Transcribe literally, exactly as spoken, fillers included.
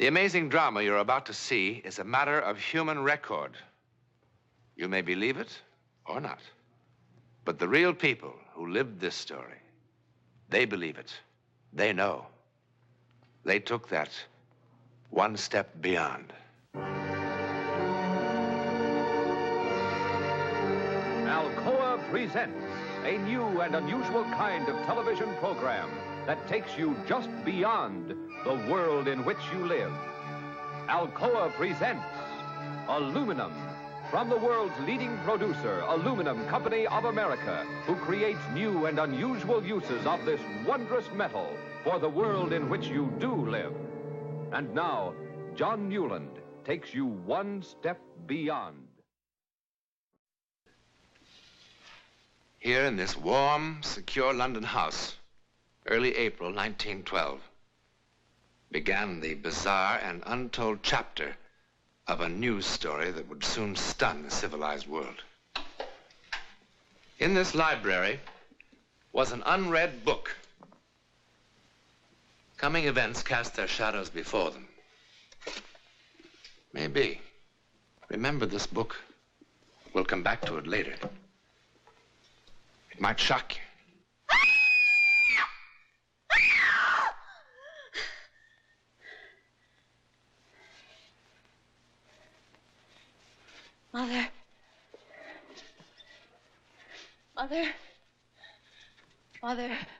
The amazing drama you're about to see is a matter of human record. You may believe it or not. But the real people who lived this story, they believe it. They know. They took that one step beyond. Alcoa presents a new and unusual kind of television program that takes you just beyond the world in which you live. Alcoa presents Aluminum, from the world's leading producer, Aluminum Company of America, who creates new and unusual uses of this wondrous metal for the world in which you do live. And now, John Newland takes you one step beyond. Here in this warm, secure London house, early April nineteen twelve, began the bizarre and untold chapter of a news story that would soon stun the civilized world. In this library was an unread book. Coming events cast their shadows before them. Maybe. Remember this book. We'll come back to it later. It might shock you. Mother. Mother. Mother.